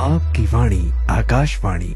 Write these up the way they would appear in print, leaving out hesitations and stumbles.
आपकी वाणी Akashvani.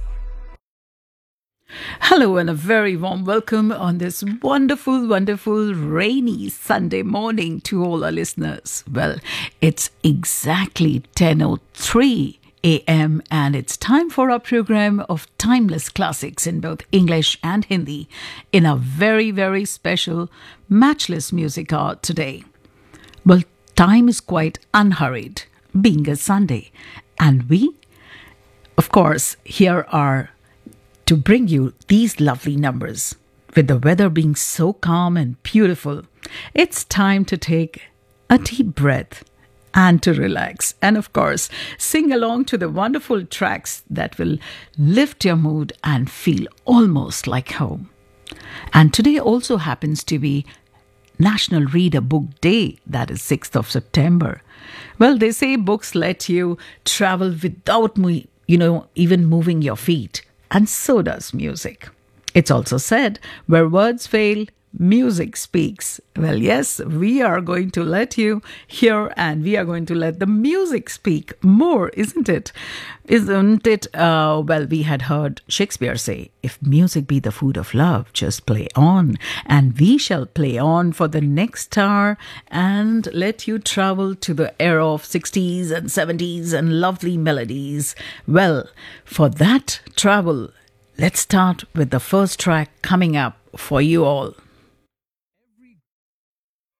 Hello and a very warm welcome on this wonderful, rainy Sunday morning to all our listeners. Well, it's exactly 10:03 a.m. and it's time for our program of timeless classics in both English and Hindi in a very special matchless music hour today. Well, time is quite unhurried, being a Sunday, and we, of course, here are to bring you these lovely numbers. With the weather being so calm and beautiful, it's time to take a deep breath and to relax. And of course, sing along to the wonderful tracks that will lift your mood and feel almost like home. And today also happens to be National Read a Book Day, that is 6th of September. Well, they say books let you travel without, even moving your feet. And so does music. It's also said, where words fail, music speaks. Well, yes, we are going to let you hear and we are going to let the music speak more, isn't it? Isn't it? Well, we had heard Shakespeare say, if music be the food of love, just play on. And we shall play on for the next hour and let you travel to the era of 60s and 70s and lovely melodies. Well, for that travel, let's start with the first track coming up for you all.